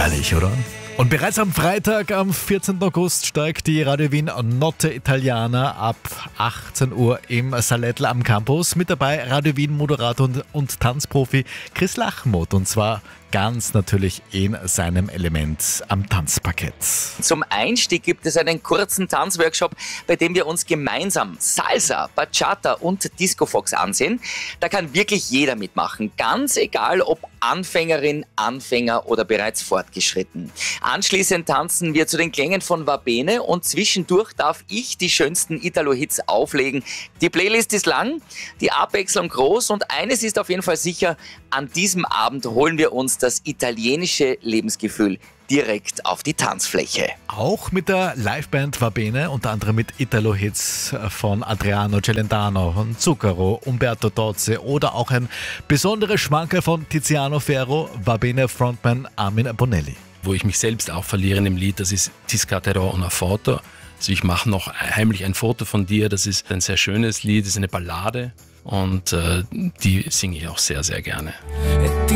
Herrlich, oder? Und bereits am Freitag, am 14. August, steigt die Radio Wien Notte Italiana ab 18 Uhr im Salettl am Campus. Mit dabei Radio Wien Moderator und Tanzprofi Chris Lachmuth. Und zwar ganz natürlich in seinem Element am Tanzparkett. Zum Einstieg gibt es einen kurzen Tanzworkshop, bei dem wir uns gemeinsam Salsa, Bachata und Disco Fox ansehen. Da kann wirklich jeder mitmachen, ganz egal ob Anfängerin, Anfänger oder bereits fortgeschritten. Anschließend tanzen wir zu den Klängen von Va Bene und zwischendurch darf ich die schönsten Italo-Hits auflegen. Die Playlist ist lang, die Abwechslung groß und eines ist auf jeden Fall sicher, an diesem Abend holen wir uns das italienische Lebensgefühl direkt auf die Tanzfläche. Auch mit der Liveband Va Bene, unter anderem mit Italo-Hits von Adriano Celentano, von Zucchero, Umberto Tozzi oder auch ein besonderes Schmankerl von Tiziano Ferro, Va Bene Frontman Armin Bonelli. Wo ich mich selbst auch verliere in dem Lied, das ist Ti scatterò una foto. Also ich mache noch heimlich ein Foto von dir, das ist ein sehr schönes Lied, das ist eine Ballade und die singe ich auch sehr, sehr gerne.